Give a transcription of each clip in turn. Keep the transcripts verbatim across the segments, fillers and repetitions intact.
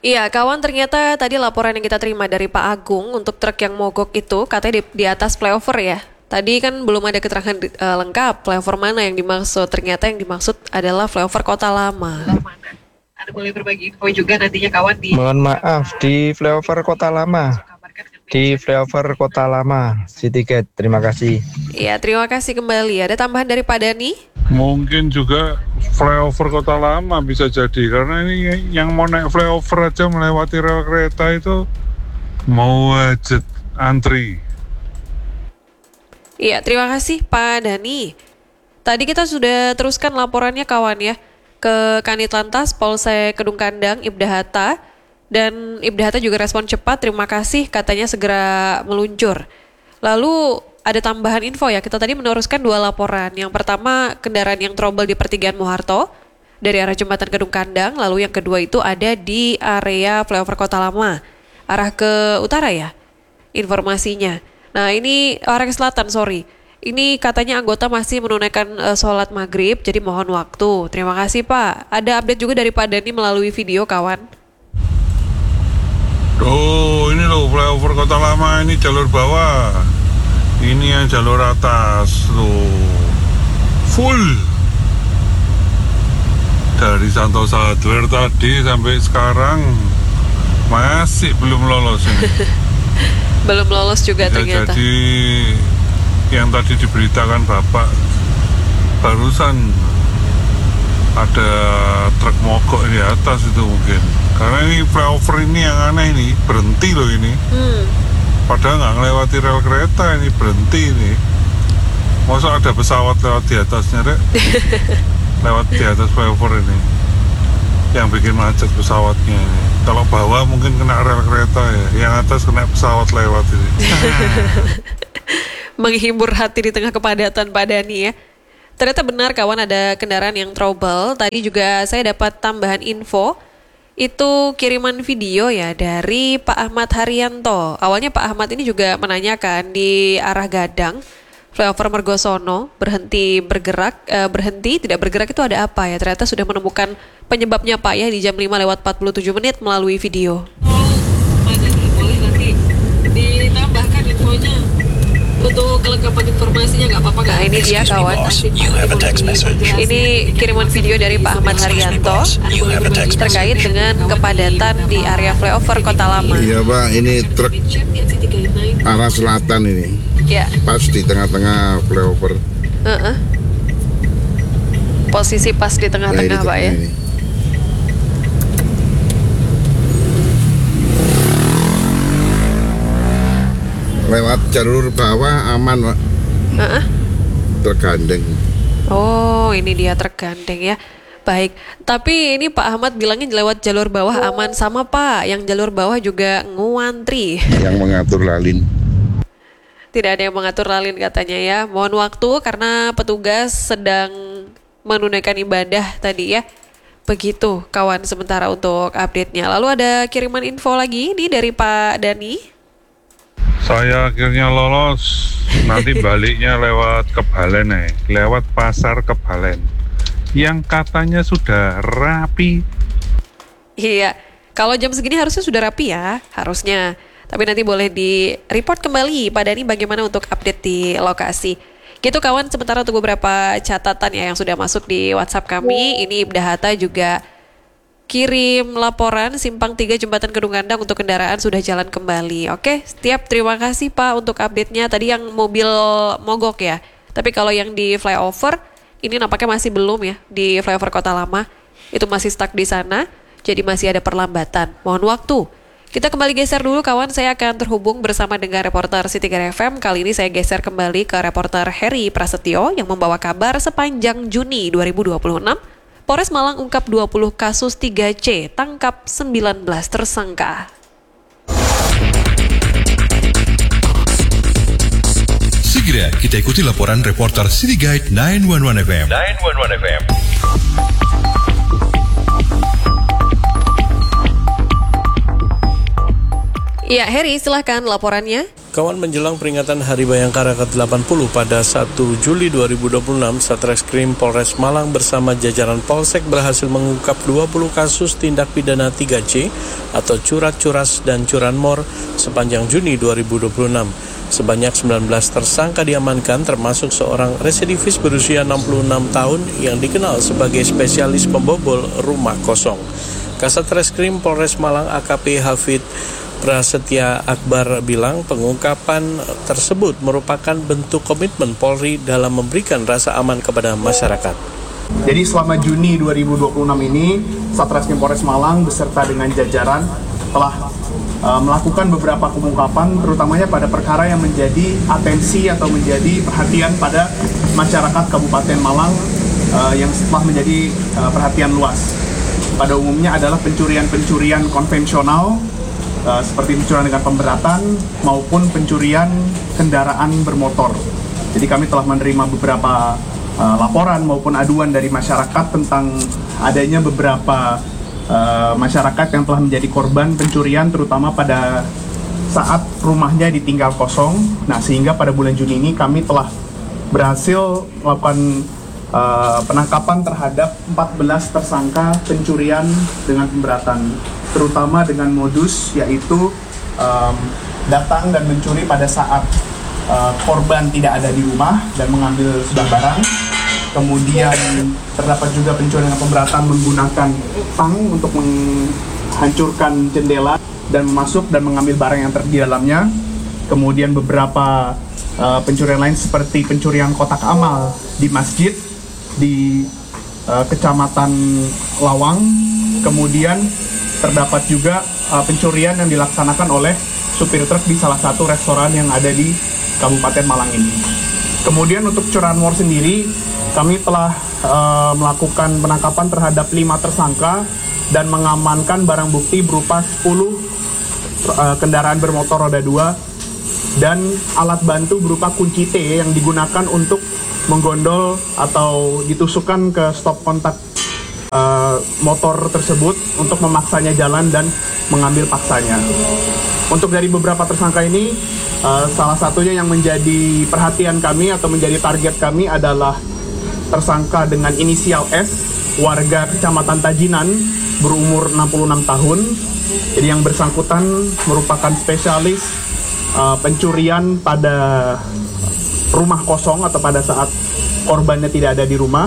Iya, kawan, ternyata tadi laporan yang kita terima dari Pak Agung untuk truk yang mogok itu katanya di, di atas flyover ya. Tadi kan belum ada keterangan uh, lengkap flyover mana yang dimaksud. Ternyata yang dimaksud adalah flyover Kota Lama. Anda boleh berbagi info juga nantinya kawan di... Mohon maaf, di flyover Kota Lama. Di flyover Kota Lama, Citygate. Terima kasih. Iya, terima kasih kembali. Ada tambahan dari Pak Dani? Mungkin juga flyover Kota Lama bisa jadi, karena ini yang mau naik flyover aja melewati rel kereta itu mau wajib antri. Iya, terima kasih Pak Dani. Tadi kita sudah teruskan laporannya kawan ya ke Kanit Lantas Polsek Kedung Kandang, Ibda Hatta. Dan Ibda Hatta juga respon cepat, terima kasih, katanya segera meluncur. Lalu ada tambahan info ya, kita tadi meneruskan dua laporan. Yang pertama, kendaraan yang trouble di pertigaan Moharto dari arah Jembatan Kedung Kandang. Lalu yang kedua itu ada di area flyover Kota Lama, arah ke utara ya informasinya. Nah ini arah ke selatan, sorry. Ini katanya anggota masih menunaikan uh, sholat maghrib, jadi mohon waktu. Terima kasih Pak. Ada update juga dari Pak Dani melalui video kawan. Oh, ini loh flyover Kota Lama, ini jalur bawah. Ini yang jalur atas loh. Full. Dari Santosa Hardware tadi sampai sekarang masih belum lolos ini. Belum lolos juga Bisa ternyata. Jadi yang tadi diberitakan Bapak barusan ada truk mogok di atas itu mungkin. Karena ini flyover ini yang aneh ini, berhenti loh ini. Hmm. Padahal nggak ngelewati rel kereta, ini berhenti ini. Masa ada pesawat lewat di atasnya, Rek? Lewat di atas flyover ini. Yang bikin macet pesawatnya ini. Kalau bawah mungkin kena rel kereta ya, yang atas kena pesawat lewat ini. Menghibur hati di tengah kepadatan Pak Dani ya. Ternyata benar kawan, ada kendaraan yang trouble. Tadi juga saya dapat tambahan info. Itu kiriman video ya dari Pak Ahmad Haryanto. Awalnya Pak Ahmad ini juga menanyakan di arah Gadang, flyover Mergosono, berhenti bergerak, eh, berhenti tidak bergerak itu ada apa ya. Ternyata sudah menemukan penyebabnya Pak ya di jam lima lewat empat puluh tujuh menit melalui video. Boleh nanti ditambahkan infonya untuk kelengkapan informasinya, nggak apa-apa. Nah ini dia kawan, ini kiriman video dari Pak Ahmad Haryanto terkait dengan kepadatan di area flyover Kota Lama. Iya Pak, ini truk arah selatan ini, ya. Pas di tengah-tengah flyover. Uh-uh. Posisi pas di tengah-tengah Nah, Pak ya. ini. Lewat jalur bawah aman Pak. Uh-uh. Tergandeng. Oh ini dia tergandeng ya. Baik, tapi ini Pak Ahmad bilangnya lewat jalur bawah aman, sama Pak, yang jalur bawah juga nguantri. Yang mengatur lalin. Tidak ada yang mengatur lalin katanya ya. Mohon waktu karena petugas sedang menunaikan ibadah tadi ya. Begitu kawan sementara untuk update-nya. Lalu ada kiriman info lagi nih dari Pak Dani. Saya akhirnya lolos. Nanti baliknya lewat Kebalen nih, lewat pasar Kebalen. Yang katanya sudah rapi. Iya, kalau jam segini harusnya sudah rapi ya, harusnya. Tapi nanti boleh di report kembali Pak Dani bagaimana untuk update di lokasi. Gitu kawan, sementara untuk beberapa catatan ya yang sudah masuk di WhatsApp kami. Ini Ibda Hatta juga kirim laporan simpang tiga Jembatan Kedung Kandang untuk kendaraan sudah jalan kembali. Oke, setiap terima kasih Pak untuk update-nya. Tadi yang mobil mogok ya. Tapi kalau yang di flyover ini nampaknya masih belum ya, di flyover Kota Lama. Itu masih stuck di sana, jadi masih ada perlambatan. Mohon waktu. Kita kembali geser dulu kawan, saya akan terhubung bersama dengan reporter Citygate F M. Kali ini saya geser kembali ke reporter Heri Prasetyo yang membawa kabar sepanjang Juni dua ribu dua puluh enam. Polres Malang ungkap dua puluh kasus tiga C, tangkap sembilan belas tersangka. Segera kita ikuti laporan reporter Citygate sembilan satu satu F M. sembilan satu satu F M. Ya, Heri, silahkan laporannya. Kawan, menjelang peringatan Hari Bayangkara ke delapan puluh pada satu Juli dua ribu dua puluh enam, Satreskrim Polres Malang bersama jajaran Polsek berhasil mengungkap dua puluh kasus tindak pidana tiga C atau curat-curas dan curanmor sepanjang Juni dua ribu dua puluh enam. Sebanyak sembilan belas tersangka diamankan, termasuk seorang residivis berusia enam puluh enam tahun yang dikenal sebagai spesialis pembobol rumah kosong. Kasat Reskrim Polres Malang A K P Hafid Prasetya Akbar bilang pengungkapan tersebut merupakan bentuk komitmen Polri dalam memberikan rasa aman kepada masyarakat. Jadi selama Juni dua ribu dua puluh enam ini, Satreskrim Polres Malang beserta dengan jajaran telah uh, melakukan beberapa pengungkapan, terutamanya pada perkara yang menjadi atensi atau menjadi perhatian pada masyarakat Kabupaten Malang uh, yang telah menjadi uh, perhatian luas. Pada umumnya adalah pencurian-pencurian konvensional, Uh, seperti pencurian dengan pemberatan maupun pencurian kendaraan bermotor. Jadi kami telah menerima beberapa uh, laporan maupun aduan dari masyarakat tentang adanya beberapa uh, masyarakat yang telah menjadi korban pencurian, terutama pada saat rumahnya ditinggal kosong. Nah, sehingga pada bulan Juni ini kami telah berhasil melakukan uh, penangkapan terhadap empat belas tersangka pencurian dengan pemberatan, terutama dengan modus yaitu um, datang dan mencuri pada saat uh, korban tidak ada di rumah dan mengambil sejumlah barang. Kemudian terdapat juga pencurian dengan pemberatan menggunakan tang untuk menghancurkan jendela dan masuk dan mengambil barang yang terjadi di dalamnya. Kemudian beberapa uh, pencurian lain seperti pencurian kotak amal di masjid di uh, Kecamatan Lawang. Kemudian terdapat juga uh, pencurian yang dilaksanakan oleh supir truk di salah satu restoran yang ada di Kabupaten Malang ini. Kemudian untuk curanmor sendiri, kami telah uh, melakukan penangkapan terhadap lima tersangka dan mengamankan barang bukti berupa sepuluh uh, kendaraan bermotor roda dua dan alat bantu berupa kunci T yang digunakan untuk menggondol atau ditusukkan ke stop kontak Uh, motor tersebut untuk memaksanya jalan dan mengambil paksanya. Untuk dari beberapa tersangka ini, uh, salah satunya yang menjadi perhatian kami atau menjadi target kami adalah tersangka dengan inisial S, warga Kecamatan Tajinan, berumur enam puluh enam tahun. Jadi yang bersangkutan merupakan spesialis uh, pencurian pada rumah kosong atau pada saat korbannya tidak ada di rumah.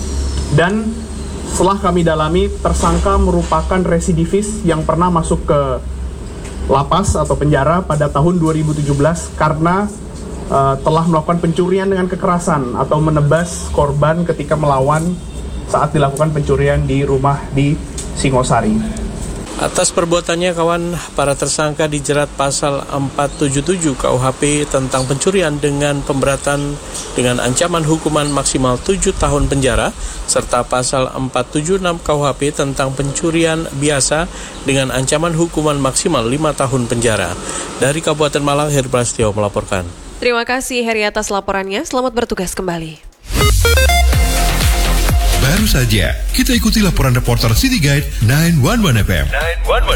Dan setelah kami dalami, tersangka merupakan residivis yang pernah masuk ke lapas atau penjara pada tahun dua ribu tujuh belas karena uh, telah melakukan pencurian dengan kekerasan atau menebas korban ketika melawan saat dilakukan pencurian di rumah di Singosari. Atas perbuatannya, kawan, para tersangka dijerat pasal empat tujuh tujuh K U H P tentang pencurian dengan pemberatan dengan ancaman hukuman maksimal tujuh tahun penjara, serta pasal empat tujuh enam K U H P tentang pencurian biasa dengan ancaman hukuman maksimal lima tahun penjara. Dari Kabupaten Malang, Heri Prasetyo melaporkan. Terima kasih Heri atas laporannya. Selamat bertugas kembali. Baru saja kita ikuti laporan reporter City Guide sembilan satu satu F M.